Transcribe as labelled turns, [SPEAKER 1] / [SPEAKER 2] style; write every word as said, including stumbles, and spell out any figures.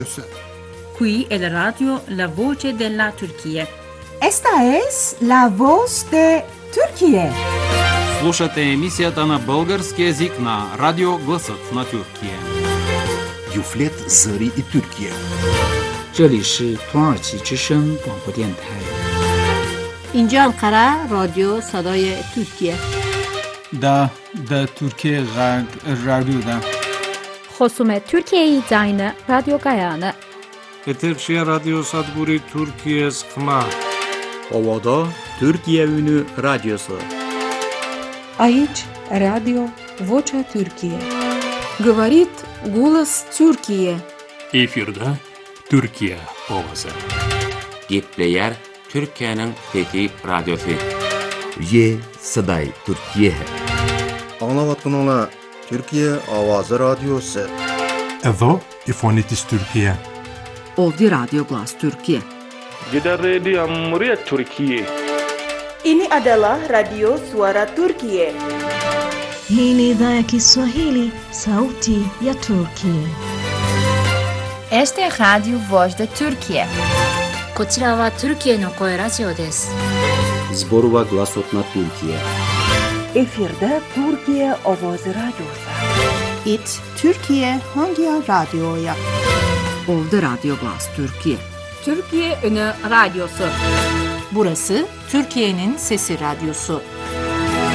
[SPEAKER 1] Qui è la radio La Voce della Turchia.
[SPEAKER 2] Esta es la voz de Turquía.
[SPEAKER 3] Слушате емисията на български език на Радио Гласът на Türkiye.
[SPEAKER 4] Юфлет Зари и Türkiye.
[SPEAKER 5] 这里是土耳其之声广播电台。
[SPEAKER 6] اینجا انقره رادیو صدای ترکیه.
[SPEAKER 7] دا دا Türkiye رادیو دا.
[SPEAKER 8] خصوم Türkiye زاین رادیو گایانه.
[SPEAKER 9] Eterşehir Radyo Sadburi Türkiye Sıkma.
[SPEAKER 10] Ovada Türkiye Ünü Radyosu.
[SPEAKER 11] Aici Radio Vocea Türkiye.
[SPEAKER 12] Говорит голос Türkiye.
[SPEAKER 13] Efirde Türkiye ovası.
[SPEAKER 14] Gepleyer Türkiye'nin Fethi Radyosu.
[SPEAKER 15] Ye Saday Türkiye.
[SPEAKER 16] Anlavatkanlar Türkiye Avazı Radyosu.
[SPEAKER 17] Evo İfonitis Türkiye.
[SPEAKER 18] Ovdi Radio Glas Türkiye.
[SPEAKER 19] Gidan Radio Muryat Türkiye.
[SPEAKER 20] Ini adalah Radio Suara Turkiye.
[SPEAKER 21] Hii ni idhaa ya Kiswahili, Sauti ya Turkiye.
[SPEAKER 22] Este es Radio Voz de Turkiye.
[SPEAKER 23] こちらはトルキエの声ラジオです。
[SPEAKER 10] Zborova Glasot na Türkiye.
[SPEAKER 2] Efirde Türkiye Ovoz Radyosu.
[SPEAKER 24] It Türkiye Hangi Radyo'ya?
[SPEAKER 18] Ovdi Radio Glas Türkiye.
[SPEAKER 1] Türkiye Ünü Radyosu.
[SPEAKER 25] Burası Türkiye'nin Sesi Radyosu.